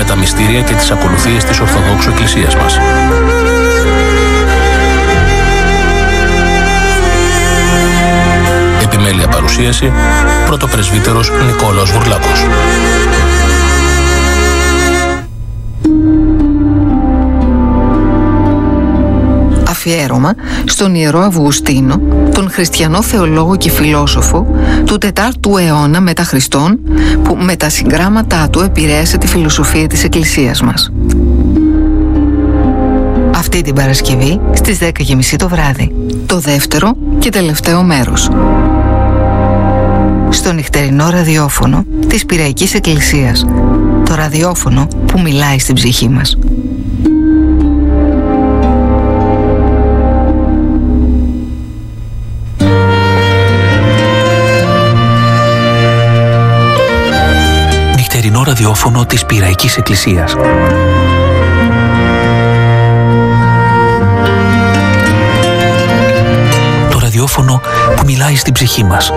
με τα μυστήρια και τις ακολουθίες της Ορθοδόξου Εκκλησίας μας. Επιμέλεια παρουσίαση, πρωτοπρεσβύτερος Νικόλαος Βουρλάκος. Αφιέρωμα στον Ιερό Αυγουστίνο, τον χριστιανό θεολόγο και φιλόσοφο του 4ου αιώνα μετά Χριστόν, που με τα συγγράμματά του επηρέασε τη φιλοσοφία της Εκκλησίας μας. Αυτή την Παρασκευή στις 10:30 το βράδυ, το δεύτερο και τελευταίο μέρος, στο νυχτερινό ραδιόφωνο της Πειραϊκής Εκκλησίας, το ραδιόφωνο που μιλάει στην ψυχή μας. Νυχτερινό ραδιόφωνο της Πειραϊκής Εκκλησίας. Το ραδιόφωνο που μιλάει στην ψυχή μας.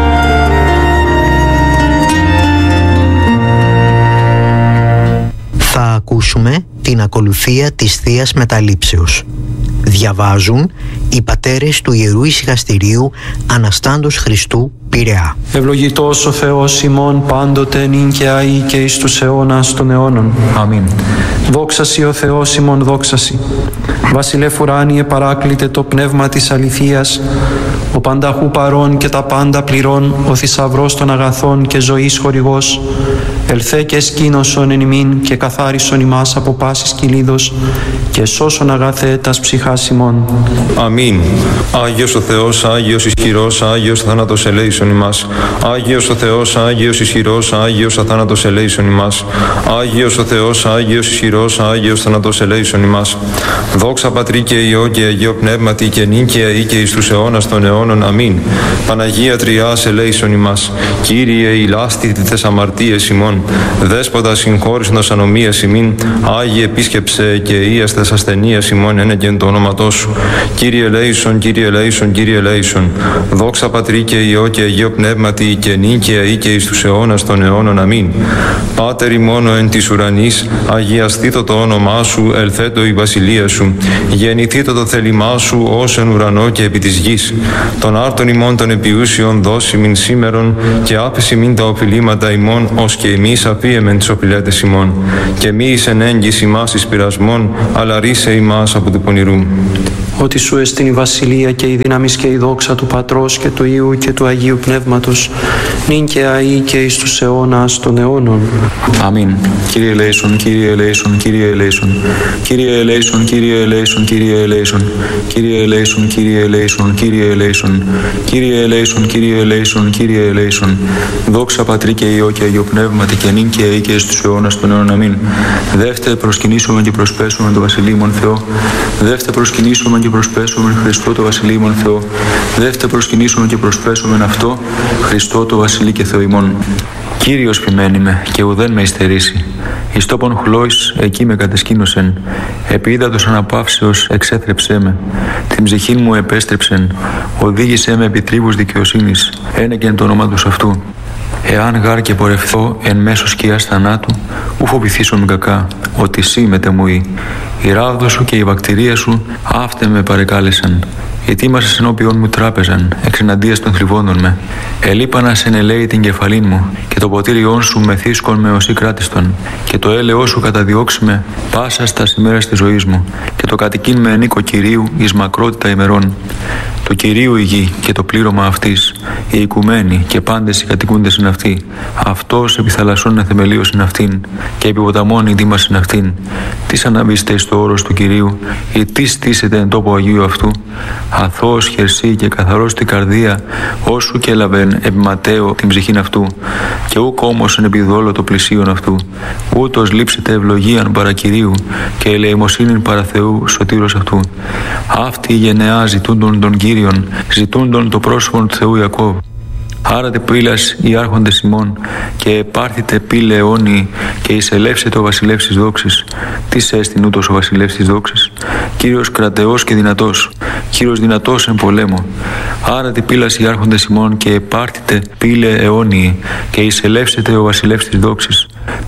Θα ακούσουμε την ακολουθία της Θείας Μεταλήψεως. Διαβάζουν οι πατέρες του Ιερού Ησυχαστηρίου Αναστάντος Χριστού, Πειραιά. Ευλογητός ο Θεός ημών πάντοτε νυν και αεί και εις τους αιώνας των αιώνων. Αμήν. Δόξασι ο Θεός ημών, δόξασι. Βασιλεύ ουράνιε παράκλητε το πνεύμα της αληθείας, ο πανταχού παρών και τα πάντα πληρών, ο θησαυρός των αγαθών και ζωής χορηγός, ελθέ και σκήνωσον εν ημίν και καθάρισον ημάς από πάσης κυλίδος και σώσον αγαθέ τας ψυχάς ημών. Αμήν. Άγιος ο Θεός, Άγιος ισχυρός, Άγιος θάνατος ελέησον ημάς. Άγιος ο Θεός, Άγιος ισχυρός, Άγιος αθάνατος ελέησον ημάς. Άγιος ο Θεός, Άγιος ισχυρός, Άγιος θάνατος ελέησον ημάς. Δόξα Πατρί και Υιό και Αγίο Πνεύματι και νυν και αεί και εις τους αιώνας των αιώνων. Αμήν. Παναγία Τριάς ελέησον ημάς. Κύριε ηλάσθητη τες αμαρτίες ημών. Δέσποτα συγχώρησον ανομίες ημίν. Άγιε επίσκεψε και ίας τες ασθενείες ημών ένεκεν το όνοματό σου. Κύριε ελέησον, Κύριε ελέησον, Κύριε ελέησον. Δόξα Πατρί και Υιό και Αγίο Πνεύματι και νυν και αεί και εις τους αιώνας των αιώνων. Αμήν. Πάτερ ημών εν της ουρανής, αγιαστήτω το όνομά σου, ελθέτω η βασιλεία σου. Γεννηθήτω το θέλημά σου ως εν ουρανό και επί της γης. Των άρτων ημών των επιούσιων δώσει μην σήμερον και άφηση μην τα οφειλήματα ημών, ως και εμείς αφίεμεν τις οφειλέτες ημών. Και μη εις εν έγκυς ημάς εις πειρασμών, αλλά ρίσε ημάς από του πονηρού. Ότι σου εστιν η βασιλεία και η δύναμις και η δόξα του Πατρός και του Υιού και του Αγίου Πνεύματος, νυν και αεί και εις τους αιώνας των αιώνων. Αμήν. Κύριε ελέησον, Κύριε ελέησον, Κύριε ελέησον. Κύριε ελέησον, Κύριε ελέησον, Κύριε ελέησον. Κύριε ελέησον, Κύριε ελέησον, Κύριε ελέησον. Κύριε ελέησον, Κύριε ελέησον, Κύριε ελέησον. Δόξα Πατρί και Υιό και Αγίο Πνεύματι και νυν και αεί και εις τους αιώνας των αιώνων. Αμήν. Δεύτε προσκυνήσουμε και προσπέσουμε το Βασιλείμον Θεό. Δεύτε προσκυνήσουμε και προσπέσουμε Χριστό το Βασιλείμον Θεό. Δεύτε προσκυνήσουμε και προσπέσουμε αυτό Χριστό το Βασιλεί και Θεό ημών. Κύριος ποιμένη με και ουδέν με υστερήσει. Εις τόπον χλώης εκεί με κατεσκήνωσεν. Επί ύδατος αναπαύσεως εξέθρεψέ με. Την ψυχήν μου επέστρεψεν. Οδήγησέ με επί τρίβους δικαιοσύνης. Ένεκεν το όνομα του αυτού. Εάν γάρ και πορευθώ εν μέσω σκιάς θανάτου, ου φοβηθήσομεν κακά, ότι σύ μετεμουεί. Η ράβδο σου και η βακτηρία σου αύτε με παρεκάλεσαν. Ετοίμασες ενώπιον μου τράπεζαν, εξεναντίας των θρηβόντων με. Ελείπανα σε ελέη την κεφαλήν μου, και το ποτήριόν σου μεθύσκον με οσί κράτιστον, και το έλεό σου καταδιώξει με πάσα στα ημέρας της ζωής μου, και το κατοικήν με ενίκο Κυρίου εις μακρότητα ημερών. Το Κυρίου η γη και το πλήρωμα αυτής, οι οικουμένοι και πάντες οι κατοικούντες εν αυτή. Αυτός επί θαλασσών εθεμελίωσιν αυτήν, και επί ποταμών ειδήμασιν αυτήν. Τις αναβήστε στο όρος του Κυρίου, ή τι στήσετε εν τόπο Αγίου αυτού. Αθώος χερσί και καθαρός την καρδία, όσου και έλαβεν επί ματέο την ψυχήν αυτού, και ούκ όμως εν επιδόλο το πλησίον αυτού. Ούτως λείψετε ευλογίαν παρά Κυρίου, και ελεημοσύνην παρά Θεού σωτήρος αυτού. Αυτή η γενεά ζητούντον των Κύριων, ζητούντον το πρόσωπον του Θεού Ιακώβ. Άρατε πύλας οι άρχοντες ημών, και επάρθητε πύλε αιώνιοι, και εισελεύσετε ο βασιλεύς της δόξης. Τι έστειν ούτως ο βασιλεύς της δόξης? Κύριος κρατεός και δυνατός, Κύριος δυνατός εν πολέμο. Άρατε πύλας οι άρχοντες ημών, και επάρθητε πύλε αιώνιοι, και εισελεύσετε ο βασιλεύς της δόξης.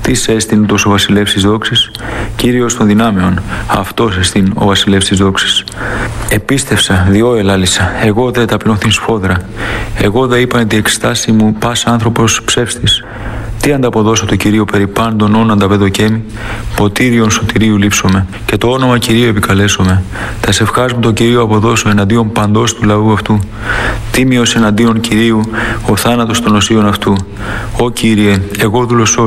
Τις έστειν ούτως ο βασιλεύς της δόξης, Κύριος των δυνάμεων, αυτός εστίν ο βασιλεύς της δόξης. Επίστευσα, διό ελάλησα, εγώ δε ταπεινώθην σφόδρα, εγώ δε είπαν τη εκστάση μου πας άνθρωπος ψεύστης. Τι ανταποδώσω το Κυρίο περί πάντων όν ανταπεδοκέμι, ποτήριον σωτηρίου λείψομαι, και το όνομα Κυρίου επικαλέσομαι. Τα σευχάς μου το Κυρίο αποδώσω εναντίον παντός του λαού αυτού. Τίμιος εναντίον Κυρίου ο θάνατος των οσίων αυτού. Ω Κύριε, εγώ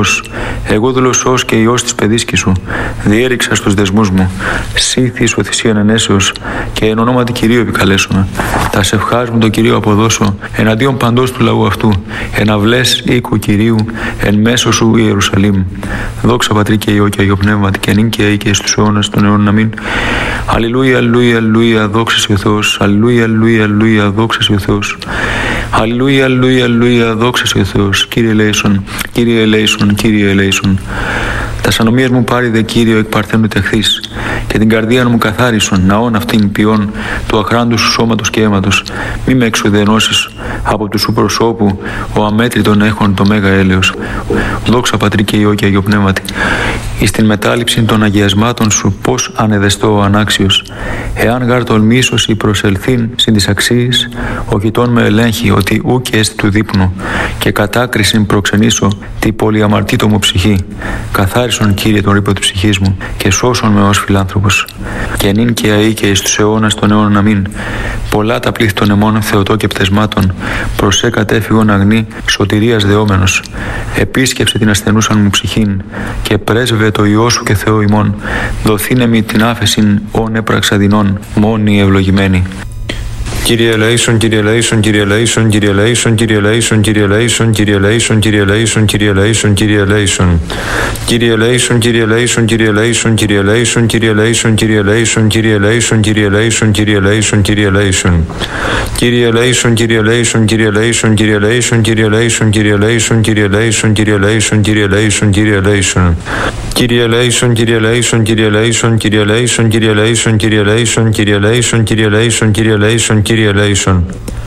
δουλωσός και Υιός της παιδίσκης σου, διέριξα στους δεσμούς μου. Σύθης ο θυσίαν ενέσεως και εν ονόματι Κυρίου επικαλέσομαι. Τα σευχάς μου το Κυρίο αποδώσω εναντίον παντός του λαού αυτού. Εν αυλές οίκου Κυρίου, εν μέσω σου Ιερουσαλήμ. Δόξα Πατρί και Υιό και Αγίο Πνεύματι και νυν και αεί και στους αιώνας των αιώνων. Αμήν. Αλληλούια, αλληλούια, αλληλούια, δόξα σε ο Θεός. Αλληλούια, αλληλούια, αλληλούια, δόξα σε ο Θεός. Αλληλούια, αλληλούια, αλληλούια, δόξα σε ο Θεός. Κύριε ελέησον, Κύριε ελέησον, Κύριε ελέησον. Τα σανομίας μου πάρει δε Κύριο εκ παρθένου τεχθείς, και την καρδία μου καθάρισον, ναών αυτήν ποιών του αχράντου σου σώματος και αίματος. Μη με εξουδενώσεις από του σου προσώπου, ο αμέτρητον έχων το μέγα έλεος. Δόξα Πατρί και Υιό και Αγίο Πνεύματι. Εις την μετάληψη των αγιασμάτων σου, πώς ανεδεστώ ο ανάξιος. Εάν γάρ τολμήσος ή προσελθήν συν της αξίας, ο κοιτών με ελέγχει ότι ου και έστι του δείπνου, και κατάκρισιν προξενήσω τη πολυαμαρτήτω μου ψυχή. Καθάρισον Κύριε τον ρήπο της ψυχής μου, και σώσον με ως φιλάνθρωπος. Και νυν και αεί και εις τους αιώνας των αιώνων. Αμήν. Πολλά τα πλήθη των αιμών θεωτό και πτεσμάτων, προσέ κατέφυγον αγνή, σωτηρίας δεόμενος. Επίσκεψε την ασθενούσαν μου ψυχήν, και πρέσβε το Υιό σου και Θεό ημών. Δοθήνε μη την άφεσιν όν έπραξα δεινών, μόνοι ευλογημένοι. Κύριε ελέησον, Κύριε ελέησον, Κύριε ελέησον, Κύριε ελέησον, Κύριε ελέησον, Κύριε ελέησον, Κύριε ελέησον, Κύριε ελέησον, Κύριε ελέησον, Κύριε ελέησον. Κύριε ελέησον, Κύριε ελέησον, Κύριε ελέησον, Κύριε ελέησον, Κύριε ελέησον, Κύριε ελέησον, Κύριε ελέησον, Κύριε ελέησον, Κύριε ελέησον, Κύριε ελέησον. Κύριε ελέησον, Κύριε ελέησον, Κύριε ελέησον, Κύριε ελέησον, Κύριε ελέησον, Κύριε ελέησον, Κύριε ελέησον, Κύριε ελέησον, Κύριε ελέησον, Κύριε ελέησον. Κύριε ελέησον, Κύριε ελέησον, Κύριε ελέησον, Κύριε ελέησον, Κύριε ελέησον, Κύριε ελέησον, Κύριε ελέησον, Κύριε ελέησον, Κύριε ελέησον, Κύριε ελέησον.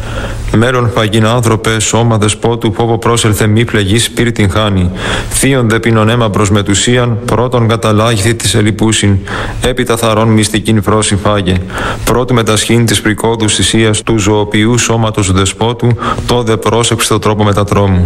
Μέρον παγίν άνθρωπε, σώμα δεσπότου, φόβο πρόσελθε μη πλεγή, σπίρτην χάνει. Θείον δε πίνον αίμα προς μετουσίαν, πρώτον καταλάγηθη της ελιπούσιν, έπειτα θαρών μυστικήν φρόση φάγε. Πρώτου μετασχήν της πρικόδους θυσίας του ζωοποιού σώματος δεσπότου, το δε πρόσεξε το τρόπο μετατρόμου.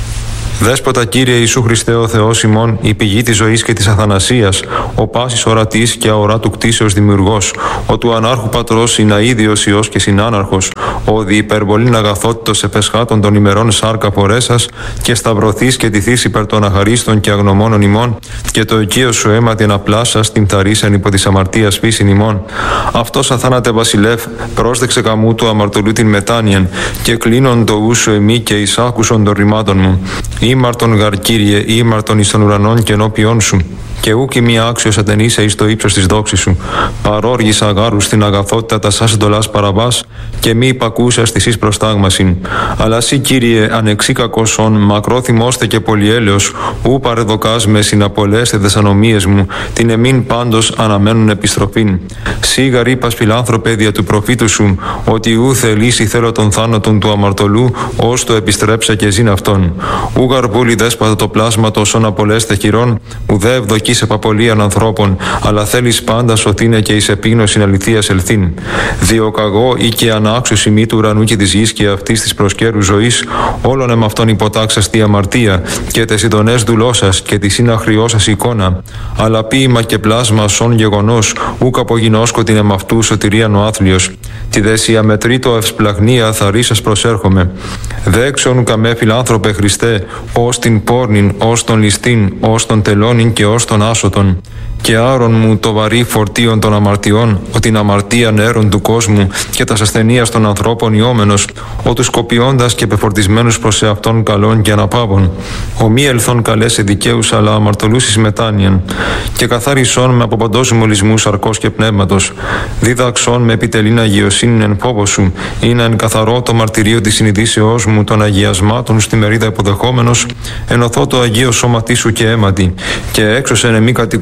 Δέσποτα Κύριε Ιησού Χριστέ ο Θεός ημών, η πηγή της ζωής και της αθανασίας, ο πάσης ορατής και αοράτου κτίσεως δημιουργός, ο του ανάρχου πατρός συναίδιος Υιός και συνάναρχος, ο δι υπερβολήν αγαθότητος επεσχάτων των ημερών σάρκα φορέσας και σταυρωθείς και τηθείς υπέρ των αχαρίστων και αγνωμόνων ημών, και το οικείο σου αίμα την απλάσας την θαρίσεν υπό της αμαρτίας φύσιν ημών. Αυτός αθάνατε βασιλεύ, πρόσδεξε καμού του αμαρτωλού την μετάνοιαν, και κλείνον το ούσο εμεί και εισάκουσον των ρημάτων μου. Ήμαρτον γαρ Κύριε, ήμαρτον εις των ουρανών και ενώπιόν σου, και ούκ ημί άξιος ατενείσαι εις το ύψος της δόξης σου. Παρόργησα γάρου στην αγαθότητα τα σας εντολάς παραβάς, και μη υπακούσας της εις προστάγμασιν. Αλλά σύ Κύριε, ανεξή κακόσον, μακρό θυμώστε και πολυέλεος, ου παρεδοκάς με συναπολέστε τις ανομίες μου, την εμήν πάντως αναμένουν επιστροφήν. Σύ γαρ είπας φιλάνθρωπε δια του προφήτου σου, ότι ου θελήσει θέλω τον θάνατον του αμαρτωλού, ως το επιστρέψα και ζήν αυτόν. Ου γαρ βούλη δέσπατα το πλάσματος ον απολέστε χειρών, ουδέ ευδοκείς επαπολίαν ανθρώπων, αλλά θέλεις πάντα σωθήνε και εις επίγνωσιν αληθείας ελθήν. Διοκαγώ ή και ανάξιος ημί του ουρανού και της γης και αυτής της προσκέρου ζωής, όλων εμ' αυτών υποτάξας τη αμαρτία, και τες ειδονές δουλώσας και τη συναχριώσας εικόνα, αλλά ποίημα και πλάσμα σον γεγονός, ούκ απογινώσκω την εμ' αυτού σωτηρίαν ο άθλιος. Τη δεσία μετρήτω ευσπλαγνία θαρίσας προσέρχομαι. Δέξον καμέ φιλάνθρωπε Χριστέ, ως την πόρνην, ως τον ληστήν, ως τον τελώνην και ως τον άσωτον. Και άρον μου το βαρύ φορτίον των αμαρτιών, ο την αμαρτία νέρων του κόσμου και τας ασθενείας των ανθρώπων ιόμενος, ο τους κοπιώντας και πεφορτισμένους προς εαυτόν καλών και αναπάβων. Ο μη ελθόν καλέσαι δικαίους, αλλά αμαρτωλούς εις μετάνοιαν. Και καθάρισόν με από παντός μολυσμού σαρκός και πνεύματος. Δίδαξόν με επιτελήν αγιοσύνην εν φόβο σου, είναι εν καθαρό το μαρτυρίο της συνειδήσεώς μου των αγιασμάτων στη μερίδα υποδεχόμενος, ενωθώ το αγίο σώματί σου και αίματι, και έξωσεν εμεί κατοικούντα και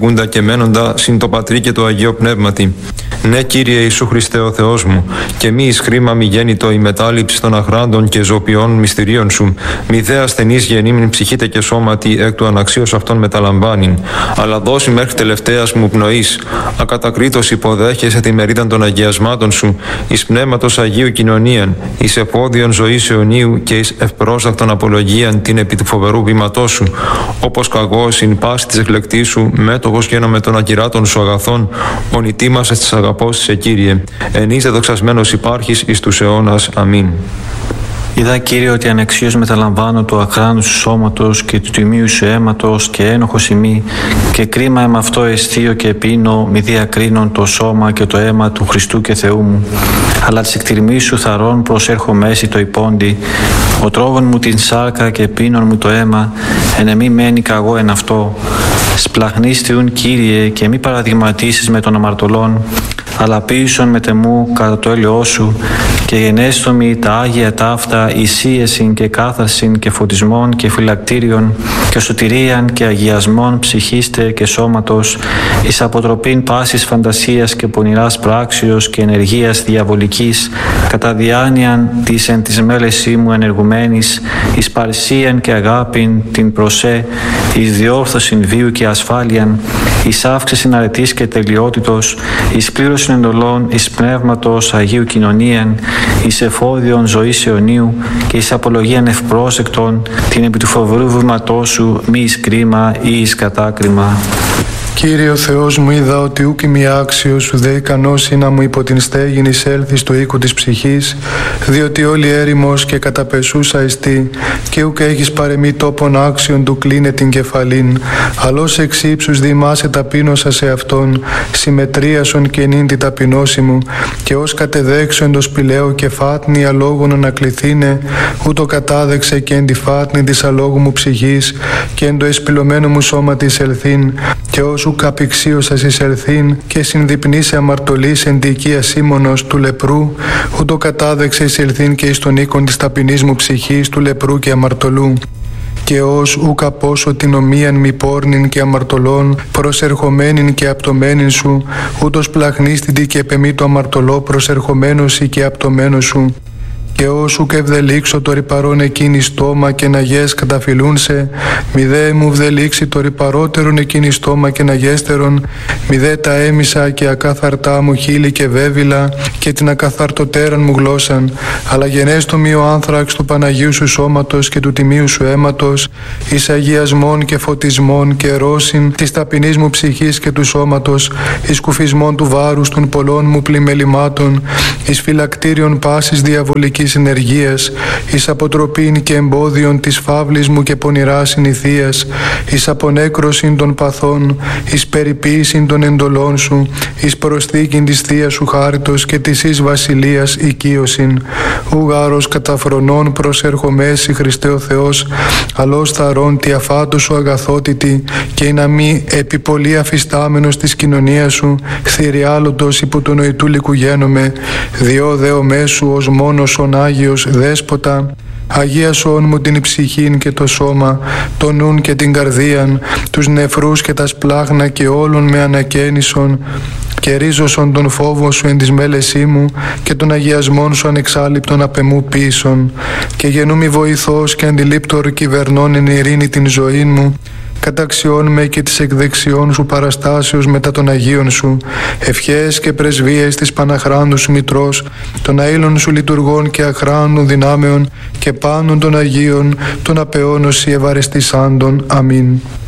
μένοντα συν το Πατρί και το Αγίο Πνεύματι. Ναι, Κύριε Ιησού Χριστέ ο Θεός μου, και μη εις χρήμα μη γέννητο η μετάληψη των αχράντων και ζωπιών μυστηρίων σου, μη δε ασθενής γεννήμην ψυχήτε και σώματι εκ του αναξίως αυτών μεταλαμβάνειν, αλλά δώσει μέχρι τελευταίας μου πνοής, ακατακρίτως υποδέχεσαι τη μερίδα των αγιασμάτων σου, εις πνεύματος Αγίου κοινωνίαν, εις εφόδιον ζωής αιωνίου και εις ευπρόσδακτον απολογίαν την επί του φοβερού βήματός σου, όπως καγός ειν πάση της εκλεκτής σου, μέτοχος γένομαι των ακυράτων σου αγαθών, ονητήμασες της αγαπός σε Κύριε, εν είσαι δοξασμένος υπάρχεις εις τους αιώνας. Αμήν. Είδα, Κύριε, ότι ανεξίως μεταλαμβάνω του αχράντου σου σώματος και του τιμίου σου αίματος και ένοχος ημί, και κρίμα εμ' αυτό εστίω και πίνω, μη διακρίνων το σώμα και το αίμα του Χριστού και Θεού μου. Αλλά της εκτιρμής σου θαρών προσέρχω μέση το υπόντι, ο τρόβων μου την σάρκα και πίνων μου το αίμα, εν εμή μένει καγώ εν αυτό. Σπλαχνίστιουν, Κύριε, και μη παραδειγματίσεις με των αμαρτωλών, αλλά ποίησον με τεμού κατά το έλεος σου, και γενέστομοι τα Άγια ταύτα εισίεσιν και κάθασιν και φωτισμών και φυλακτήριον και σωτηρίαν και αγιασμών ψυχίστε και σώματος, εις αποτροπήν πάσης φαντασίας και πονηράς πράξεως και ενεργείας διαβολικής, κατά διάνοιαν της εν της μέλεσή μου ενεργουμένης, εις παρησίαν και αγάπην την προσέ, εις διόρθωσιν βίου και ασφάλειαν, εις αύξησιν αρετής και τελειότητος, εις πλήρωσιν εντολών, εις πνεύματος Αγίου κοινωνίαν, εις εφόδιον ζωής αιωνίου και εις απολογίαν ευπρόσεκτον, την επί του φοβερού βήματός σου μη εις κρίμα ή εις κατάκριμα. Κύριε ο Θεός μου, είδα ότι ούκ είμαι άξιος, ουδέ ικανός ή να μου υπό την στέγην εισέλθει στο οίκο της ψυχής, διότι όλη έρημος και καταπεσούσα εστί, και ούκ έχεις παρεμή τόπον άξιον του κλείνε την κεφαλήν, αλλώς εξ ύψους διημάσαι ταπείνωσα σε αυτόν, συμμετρίασον και νυν τη ταπεινώση μου, και ως κατεδέξω εν το σπηλαίο και φάτνη αλόγων ανακληθήνε, ούτω κατάδεξε και εν τη φάτνη της αλόγου μου ψυχής, και εν το εσπηλωμένο μου σώμα της ελθύν, και όσου καπηξίωσας εισερθήν και συνδιπνήσε αμαρτωλής εν τη οικία Σίμωνος του λεπρού, ούτω κατάδεξε εισελθήν και εις τον οίκον της ταπεινής μου ψυχής του λεπρού και αμαρτωλού. Και ως ούκα πόσο την ομοίαν μη πόρνην και αμαρτωλών προσερχομένην και απτωμένην σου, ούτως πλαχνίστητη και επεμή το αμαρτωλό προσερχομένος ή και απτωμένος σου. Και όσου και ευδελίξω το ρυπαρόν εκείνη στόμα και να γες καταφυλούνσε, μη δε μου βδελίξει το ρυπαρότερον εκείνη στόμα και να γέστερον, μη δε τα έμισα και ακάθαρτά μου χείλη και βέβυλα και την ακαθαρτοτέραν μου γλώσσαν, αλλά γενέστομη ο άνθραξ του Παναγίου σου σώματος και του τιμίου σου αίματος, εις αγιασμών και φωτισμών και ρώσιν της ταπεινής μου ψυχής και του σώματος, εις κουφισμών του βάρους των πολλών μου πλημελημάτων, εις φυλακτήριον πάσης διαβολικής ενεργείας, εις αποτροπήν και εμπόδιον της φαύλης μου και πονηράς συνηθείας, εις απονέκρωσιν των παθών, εις περιποίησιν των εντολών σου, εις προσθήκην της θείας σου χάριτος και της εις βασιλείας οικείωσιν. Ουγάρος καταφρονών προσερχομέσι Χριστέ ο Θεός, αλλός θαρών τη αφάτου σου αγαθότητη, και να μη επί πολύ αφιστάμενος της κοινωνίας σου, θηριάλωτος υπό το νοητού λικουγένομαι, διό δεο μέσου ως μόνος ον Άγιος Δέσποτα, αγίασον μου την ψυχήν και το σώμα, το νουν και την καρδίαν, τους νεφρούς και τα σπλάχνα και όλων με ανακαίνισον, και ρίζωσον τον φόβο σου εν της μέλεσή μου και των αγιασμών σου ανεξάλληπτον απεμού πίσων, και γενούμι βοηθός και αντιλήπτορ κυβερνών εν ειρήνη την ζωή μου, καταξιών με και της εκδεξιών σου παραστάσεως μετά των Αγίων σου, ευχές και πρεσβείες της Παναχράντου σου Μητρός, των αήλων σου λειτουργών και αχράντων δυνάμεων και πάντων των Αγίων, των απεώνωση ευαρεστησάντων. Αμήν.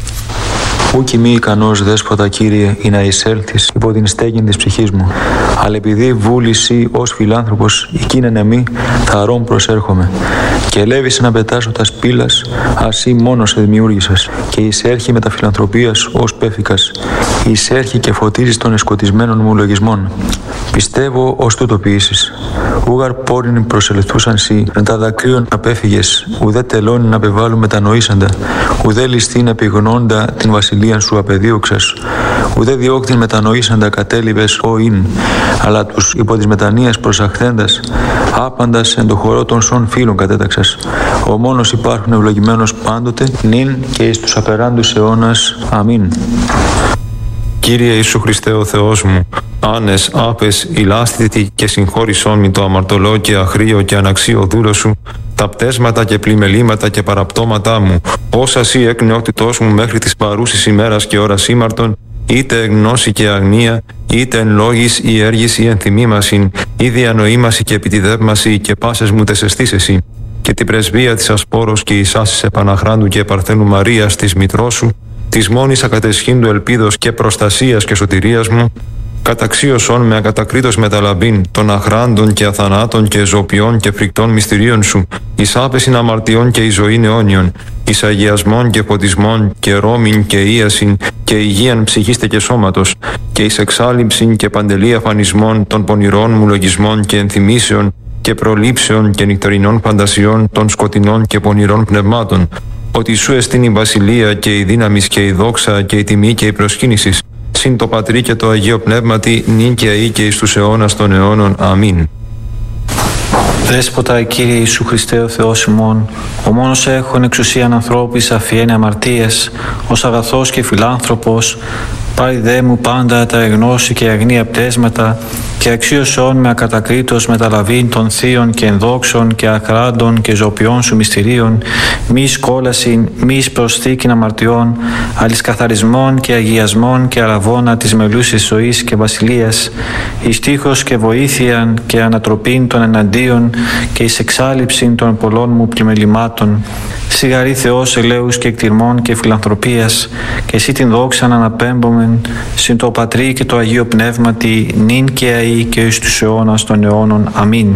Ούκ μη ικανός Δέσποτα, Κύριε, ή να εισέλθεις υπό την στέγην της ψυχής μου, αλλά επειδή βούληση ως φιλάνθρωπος εκείνεν εμεί, θαρών προσέρχομαι. Και ελεύησε να πετάσω τα σπήλας, ασύ μόνος σε δημιούργησας, και εισέρχει με τα φιλανθρωπίας ως πέφικας, εισέρχει και φωτίζεις των εσκοτισμένων μου λογισμών. Πιστεύω ως τούτο ποιήσεις. Ούγαρ πόριν προσελθούσαν σοι, με τα δακρύων απέφυγες, ουδέ τελώνει να πεβάλλουν μετανοήσαντα, ουδέ ληστήν επιγνώντα την βασιλείαν σου απεδίωξας, ουδέ διώκτην μετανοήσαντα κατέλειβες ο ειν, αλλά τους υπό της μετανοίας προσαχθέντας, άπαντας εν το χορό των σων φίλων κατέταξας. Ο μόνος υπάρχουν ευλογημένος πάντοτε, νυν και εις τους απεράντους αιώνας. Αμήν. Κύριε Ιησού Χριστέ ο Θεός μου, άνες, άπες, ηλάστητη και συγχώρησόν μη το αμαρτωλό και αχρίο και αναξίο δούλο σου, τα πτέσματα και πλημελήματα και παραπτώματά μου, όσα σύ εκ νεότητός μου μέχρι της παρούσης ημέρας και ώρας ήμαρτον, είτε εν γνώση και αγνία, είτε εν λόγης ή έργης ή εν θυμήμασιν, ή διανοήμαση και επιτιδεύμαση και πάσες μου τεσεστήσεσι, και την πρεσβεία της Ασπόρος και εις άσης Επαναχράντου και Παρθένου Μαρίας της μητρός σου, της μόνης ακατεσχύντου ελπίδος και προστασίας και σωτηρίας μου, καταξίωσον με ακατακρίτως μεταλαμπήν των αχράντων και αθανάτων και ζωπιών και φρικτών μυστηρίων σου, εις άπεσιν αμαρτιών και εις ζωήν αιώνιον, εις αγιασμών και φωτισμών και ρόμην και ίασιν και υγείαν ψυχήστε και σώματος, και εις εξάλληψιν και παντελή αφανισμών των πονηρών μου λογισμών και ενθυμίσεων και προλήψεων και νυχτερινών φαντασιών των σκοτεινών και πονηρών πνευμάτων, ότι σου εστίν η βασιλεία και η δύναμις και η δόξα και η τιμή και η προσκύνησης, συν το Πατρί και το Αγίο Πνεύματι, νυν και αεί και εις τους αιώνας των αιώνων. Αμήν. Δέσποτα, Κύριε Ιησού Χριστέ ο Θεός ημών, ο μόνος έχων εξουσίαν ανθρώπης αφιένει αμαρτίες, ως αγαθός και φιλάνθρωπος, πάρει δε μου πάντα τα εγνώση και αγνία πτέσματα και αξίωσον με ακατακρίτως μεταλαβήν των θείων και ενδόξων και αχράντων και ζωπιών σου μυστηρίων, μη σκόλασιν, μη προσθήκην αμαρτιών, αλης καθαρισμών και αγιασμών και αραβώνα της μελούσης ζωής και βασιλείας, εις τείχος και βοήθειαν και ανατροπήν των εναντίον και εις εξάλληψην των πολλών μου πλημελημάτων. Σιγαρή Θεός ελέους και εκτιρμών και φιλανθρωπίας, και εσύ την δόξαν αναπέμπομεν, συν το Πατρί και το Αγίο Πνεύματι, νυν και αεί και εις τους αιώνας των αιώνων. Αμήν.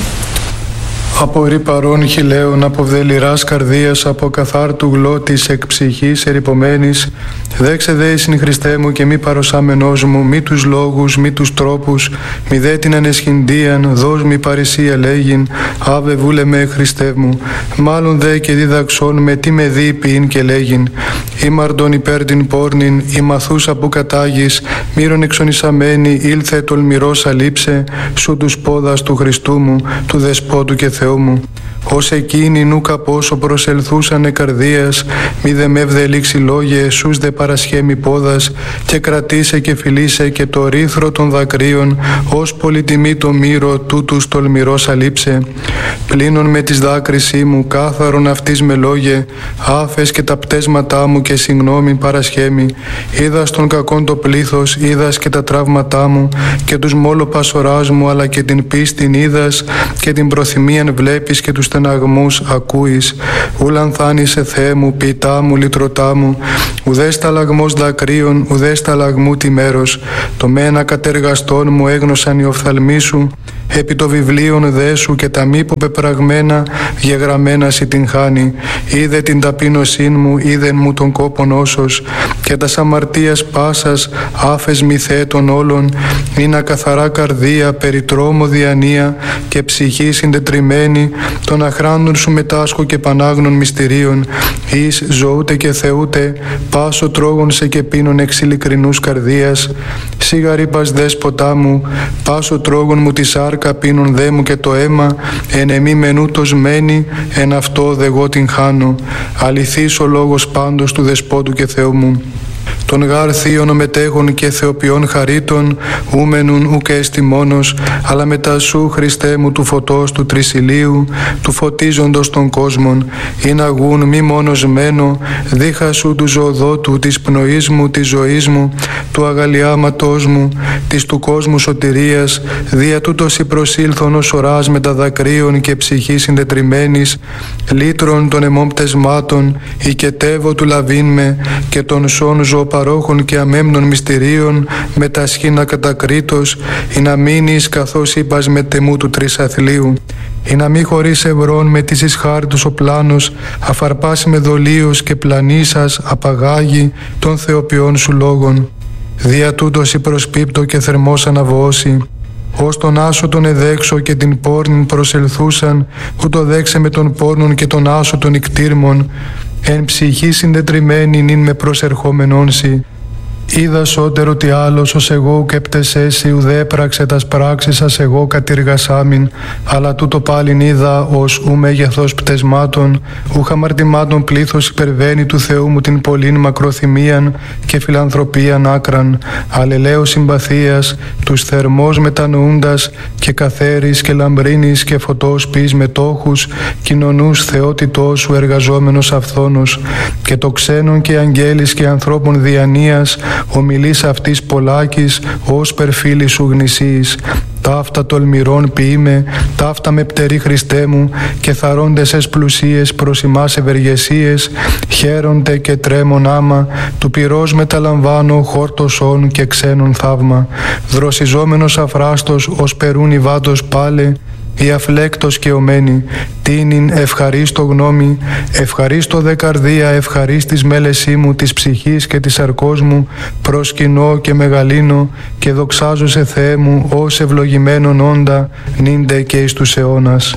Από ρη παρών χιλέων, από βδελιράς καρδίας, από καθάρτου γλώτης εκ ψυχής ερυπωμένης, δέξε δε εισιν Χριστέ μου και μη παροσάμενός μου, μη τους λόγους, μη τους τρόπους, μη δε την ανεσχυντίαν, δώσ' μη παρησία λέγειν, άβε βούλε με Χριστέ μου, μάλλον δε και διδαξών με τι με δει ποιήν και λέγειν, ήμαρτον υπέρ την πόρνην, η μαθούσα που κατάγεις, μύρον εξονισαμένη, ήλθε τολμηρός αλείψε, σου τους πόδας του Χριστού μου, του Δεσπότου και Θεού μου. Ως εκείνοι νούκα πόσο προσελθούσανε καρδίας, μη δε με ευδελίξει λόγια, εσούς δε παρασχέμι πόδας, και κρατήσε και φιλήσε και το ρήθρο των δακρύων, ως πολυτιμή το μύρο τούτους τολμηρός αλείψε. Πλύνων με τις δάκρυσή μου, κάθαρον αυτής με λόγια, άφες και τα πτέσματά μου και συγγνώμη παρασχέμι. Είδας τον κακόν το πλήθος, είδας και τα τραύματά μου, και τους μόλο πασοράς μου, αλλά και την πίστην είδας, και την προθυμίαν βλέπεις και τους στεναγμούς ακούεις. Ούλαν θάνησε Θεέ μου, ποιητά μου, λυτρωτά μου, ουδέ σταλαγμός δακρύων, ουδέ σταλαγμού τη μέρος. Το μένα κατεργαστών μου έγνωσαν οι οφθαλμοί σου, επί το βιβλίον δε σου και τα μη πεπραγμένα γεγραμμένα σοι την χάνει. Είδε την ταπείνωσήν μου, είδεν μου τον κόπον όσος, και τας αμαρτίας πάσας άφες μη θέτων όλων, είναι καθαρά καρδία, περί τρόμο διανία και ψυχή συντετριμένη, των αχράντων σου μετάσχω και πανάγνων μυστηρίων, εις ζωούτε και θεούτε, πάσο τρόγων σε και πίνων εξ ειλικρινούς καρδίας. Σιγαρήπας δέσποτά μου, πάσο τρόγων μου τη σάρκα πίνων δε μου και το αίμα, εν εμή μενούτος μένει, εν αυτό δε εγώ την χάνω. Αληθής ο λόγος πάντως του Δεσπότου και Θεού μου. Των γάρ θείων μετέχων και θεοποιών χαρίτων, ούμενουν ουκ έστι μόνος, αλλά μετά σου, Χριστέ μου, του φωτός του τρισιλίου, του φωτίζοντος των κόσμων, ειν αγούν μη μόνος μένω, δίχα σου του ζωοδότου, της πνοής μου, της ζωής μου, του αγαλιάματός μου, της του κόσμου σωτηρίας, δια τούτος η προσήλθον ως οράς με τα δακρύων και ψυχή συντετριμένης, λύτρων των αιμών πτεσμάτων, οικετεύω του λαβήν με, και των σών ζωοπαρόχων και αμέμνων μυστηρίων, με τα σχήνα κατακρίτως, ή να μείνεις καθώς είπας με τεμού του τρισαθλίου. Ή να μη χωρίς ευρών με της εις χάριτος ο πλάνος, αφαρπάσει με δολίος και πλανήσας απαγάγει των θεοποιών σου λόγων. Δια τούτος η προσπίπτω και θερμός αναβώσει. Ως τον άσο τον εδέξω και την πόρνην προσελθούσαν, ούτω δέξε με τον πόρνων και τον άσο των ικτήρμων, εν ψυχή συντετριμένη νυν με προσερχόμενον σοι. Είδα σώτερο τι άλλος ως εγώ και πτεσέσι ουδέ έπραξε τας πράξεις σας εγώ κατηργασάμιν, αλλά τούτο πάλιν είδα ως ου μέγεθος πτεσμάτων, ου χαμαρτημάτων πλήθος υπερβαίνει του Θεού μου την πολλήν μακροθυμίαν και φιλανθρωπίαν άκραν, αλληλέως συμπαθίας, τους θερμός μετανοούντας και καθαίρης και λαμπρίνης και φωτός πεις μετόχους, κοινωνούς θεότητός σου εργαζόμενος αυθόνος, και το ξένον και αγγέλης και ανθρώπων διανοίας, ομιλείς αυτής πολλάκης, ως περφίλη σου γνησίης. Ταύτα τολμηρών ποιείμαι, ταύτα με πτερή Χριστέ μου, και θαρώντες εσ πλουσίες προς ημάς ευεργεσίες, χαίρονται και τρέμον άμα, του πυρός μεταλαμβάνω χόρτωσον και ξένον θαύμα. Δροσιζόμενος αφράστος, ως περούν η βάτος πάλε, η αφλέκτος και ομένη, τίνην ευχαρίστω γνώμη, ευχαρίστω δε καρδία, ευχαρίστης μέλεσή μου της ψυχής και της σαρκός μου, προσκυνώ και μεγαλύνω και δοξάζω σε Θεέ μου ως ευλογημένον όντα, νύντε και εις τους αιώνας.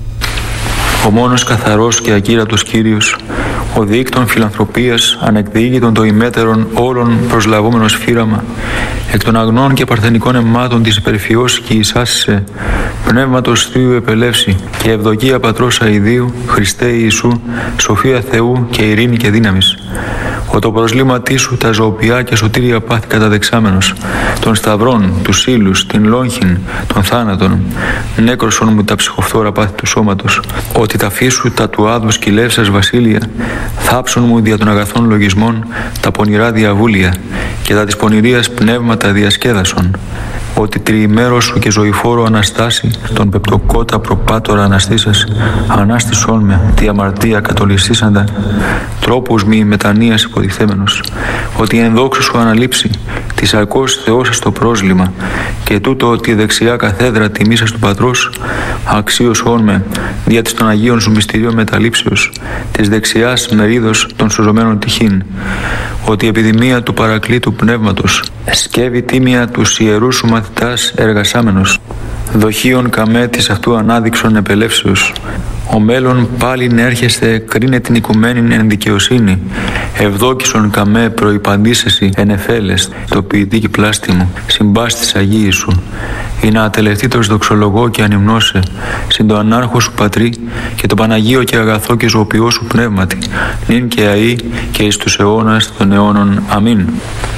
Ο μόνος καθαρός και ακύρατος Κύριος, ο δίκτων φιλανθρωπίας, ανεκδίκητον το ημέτερον όλων προσλαβόμενος φύραμα, εκ των αγνών και παρθενικών αιμάτων της υπερφιός και εισάσισε, πνεύματος Θείου επελεύσει και ευδοκία Πατρός αηδίου, Χριστέ Ιησού, σοφία Θεού και ειρήνη και δύναμης. Ο το προσλήματί σου τα ζωοποιά και σωτήρια πάθη καταδεξάμενος, των σταυρών, τους ύλους, την λόγχην, των θάνατων, νέκρωσον μου τα ψυχοφθόρα πάθη του σώματος, ότι τα φύσου τα του άδου σκυλεύσας βασίλεια, θάψον μου δια των αγαθών λογισμών τα πονηρά διαβούλια και τα της πονηρίας πνεύματα διασκέδασον, ότι τριημέρος σου και ζωηφόρο αναστάσει, τον πεπτοκότα προπάτορα αναστήσας, ανάστησόν με τη αμαρτία κατολιστήσαντα, τρόπους μη μετανοίας υποτιθέμενος, ότι εν δόξου σου αναλείψει, της αρκός Θεός σας το πρόσλημα, και τούτο ότι δεξιά καθέδρα τιμήσας του Πατρός, αξίωσόν με, δια της των Αγίων σου μυστηρίων μεταλήψεως, της δεξιάς μερίδος των σωζωμένων τυχήν, ότι η επιδημία του παρακλήτου πνεύματος, σκεύει τίμια τους ιερούς σου μαθητάς εργασάμενος, δοχείων καμέ της αυτού ανάδειξον επελεύσεως, ο μέλλον πάλιν έρχεστε κρίνε την οικουμένην εν δικαιοσύνη, ευδόκησον καμέ προϋπαντήσεσι εν εφέλες, το ποιητήκη πλάστη μου, συμπάστης Αγίη σου, ή να ατελευτήτως δοξολογώ και ανυμνώσε, συν το ανάρχο σου Πατρί και το Παναγίο και αγαθό και ζωοποιό σου πνεύματι, νυν και αεί και εις τους αιώνας των αιώνων. Αμήν.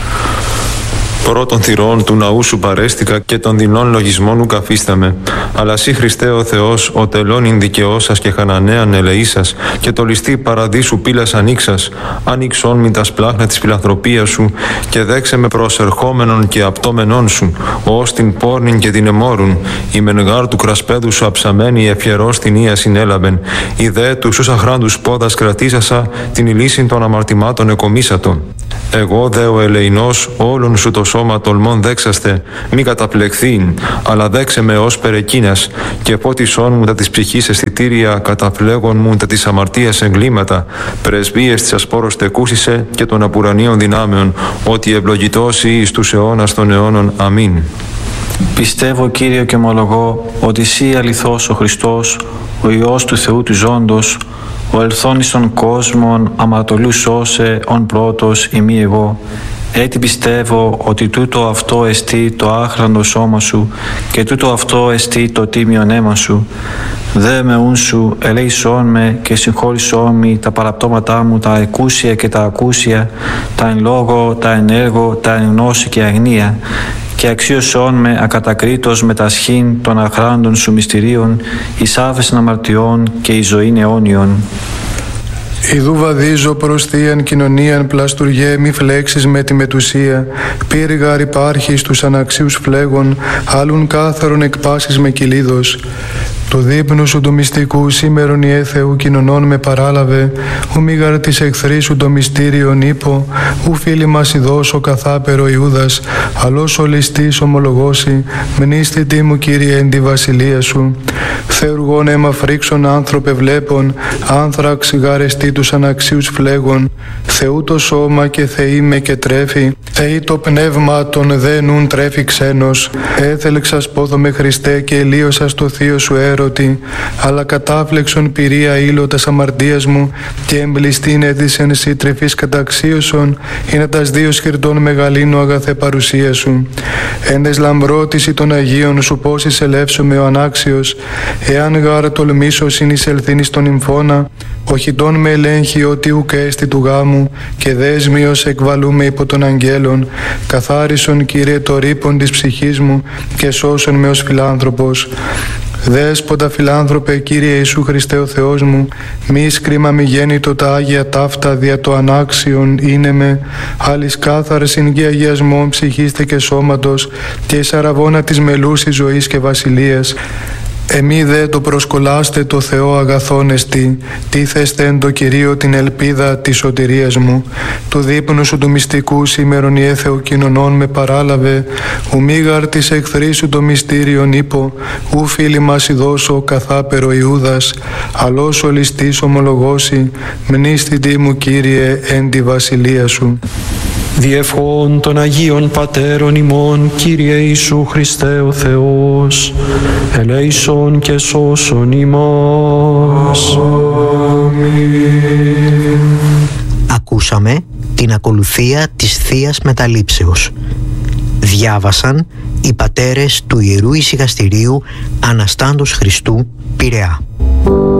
Πρώτων θυρών του ναού σου παρέστηκα και των δεινών λογισμών ουκ αφίσταμε. Αλλά σύ Χριστέ ο Θεός, ο τελώνην δικαιώσας και χανανέαν ελεήσας, και το ληστή παραδείσου πύλας ανοίξας, άνοιξον μην τα σπλάχνα της φιλανθρωπίας σου, και δέξε με προσερχόμενον και απτόμενον σου, ως την πόρνην και την εμόρουν, η μενγάρ του κρασπέδου σου αψαμένη ευχερός την ία συνέλαβεν, η δε του σου αχράντους πόδας κρατήσασα, την ηλίσιν των αμαρτημάτων εκομίσατο. Εγώ δε ο ελεηνός όλων σου το σώμα τολμών δέξαστε, μη καταπλεχθήν, αλλά δέξε με ως περεκίνας, και πότισόν μου τα της ψυχής αισθητήρια, καταφλέγον μου τα της αμαρτίας εγκλήματα, πρεσβείες της ασπόρος τεκούσισε και των απουρανίων δυνάμεων, ότι ευλογητός εις τους αιώνας των αιώνων. Αμήν. Πιστεύω, Κύριε, και ομολογώ ότι Συ αληθώς ο Χριστός, ο Υιός του Θεού του Ζώντος, ο ελθόν εις των κόσμων αμαρτωλού σώσε ον πρώτος ημί εγώ. Έτσι πιστεύω ότι τούτο αυτό εστί το άχραντο σώμα σου και τούτο αυτό εστί το τίμιον αίμα σου. Δε με ούν σου ελέησόν με και συγχώρησόν με τα παραπτώματά μου, τα εκούσια και τα ακούσια, τα εν λόγω, τα εν έργο, τα εν γνώση και αγνία, και αξίωσόν με ακατακρίτως με τα σχήν των αχράντων σου μυστηρίων, εις άφεσιν αμαρτιών και εις ζωήν αιώνιον. Ιδού βαδίζω προς θείαν κοινωνίαν πλαστουργέ μη φλέξεις με τη μετουσία, πύργαρ υπάρχει στους αναξίους φλέγων, άλλουν κάθαρον εκπάσεις με κυλίδος. Το δείπνου σου του μυστικού σήμερον η Θεού κοινωνών με παράλαβε, ου μήγαρ της εχθρής σου το μυστήριον ύπο, ου φίλοι μας ειδώσω καθάπερο Ιούδας, αλλός ο ληστής ομολογώσει, μνήστητη μου Κύριε εν τη βασιλεία σου. Θεουργών αίμα φρίξον άνθρωπε βλέπων, άνθραξ γαρεστή τους αναξίους φλέγων, Θεού το σώμα και Θεή με και τρέφει, Θεή το πνεύμα των δε νουν τρέφει ξένος, έθελξας πόδο με Χριστέ και ελίωσας το θείο σου έργο, έρωτη, αλλά κατάφλεξον πυρία ήλωτας αμαρτίας μου και εμπληστήν έδισεν σύ τρυφής καταξίωσον, είναι τας δύο σκυρτών μεγαλύνου αγαθέ παρουσία σου. Έντες λαμπρότηση των Αγίων σου πώς εισελεύσομαι ο ανάξιος, εάν γάρ τολμήσω συνεισελθήνεις τον υμφώνα, οχητών με ελέγχει ότι ουκ έστι του γάμου, και δέσμιος εκβαλούμε υπό των αγγέλων, καθάρισον Κύριε το ρήπον της ψυχής μου και σώσον με ως φιλάνθρωπος. Δέσποτα φιλάνθρωπε Κύριε Ιησού Χριστέ ο Θεός μου, μη σκρίμα μη γέννητο τα Άγια ταύτα δια το ανάξιον είναι με, άλλης κάθαρσιν και αγιασμών ψυχήστε και σώματος και εις αραβώνα της μελούσης ζωής και βασιλείας. Εμεί δε το προσκολάστε το Θεό αγαθόν εστί, τίθεστε εν το Κυρίο την ελπίδα της σωτηρίας μου. Του δείπνου σου του μυστικού σήμερον η έθεο κοινωνών με παράλαβε, ου μίγαρ της εχθρής σου το μυστήριον είπω, ου φίλοι μας ειδώσω καθάπερο Ιούδας, αλός ο ληστής ομολογώσει, μνήστητη μου Κύριε εν τη βασιλεία σου. Διευχών των Αγίων Πατέρων ημών, Κύριε Ιησού Χριστέ ο Θεός, ελέησον και σώσον ημάς. Ακούσαμε την ακολουθία της Θείας Μεταλήψεως. Διάβασαν οι πατέρες του Ιερού Ησυχαστηρίου Αναστάντος Χριστού, Πειραιά.